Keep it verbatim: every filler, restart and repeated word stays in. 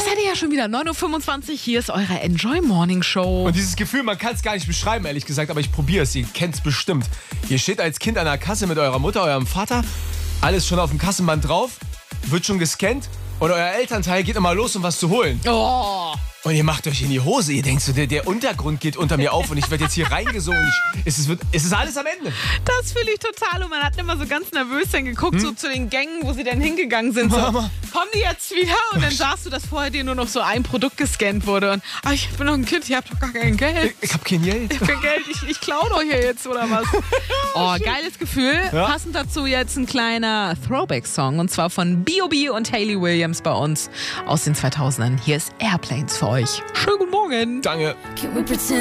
seid ihr ja schon wieder. neun Uhr fünfundzwanzig, hier ist eure Enjoy Morning Show. Und dieses Gefühl, man kann es gar nicht beschreiben, ehrlich gesagt, aber ich probiere es. Ihr kennt es bestimmt. Ihr steht als Kind an der Kasse mit eurer Mutter, eurem Vater, alles schon auf dem Kassenband drauf, wird schon gescannt und euer Elternteil geht immer los, um was zu holen. Oh. Und ihr macht euch in die Hose. Ihr denkt so, der, der Untergrund geht unter mir auf und ich werde jetzt hier reingesungen. Ich, es, ist, es ist alles am Ende. Das fühle ich total. Und man hat immer so ganz nervös dann geguckt, hm? so zu den Gängen, wo sie dann hingegangen sind. So, Mama. Kommen die jetzt wieder? Und dann sahst du, dass vorher dir nur noch so ein Produkt gescannt wurde. Und ah, ich bin noch ein Kind, ich habe doch gar kein Geld. Ich, ich habe kein Geld. Ich hab kein Geld, ich, ich klaue doch hier jetzt, oder was? Oh, geiles Gefühl. Ja? Passend dazu jetzt ein kleiner Throwback-Song. Und zwar von B O B und Hayley Williams bei uns aus den zweitausendern. Hier ist Airplanes für euch. Schönen guten Morgen. Danke.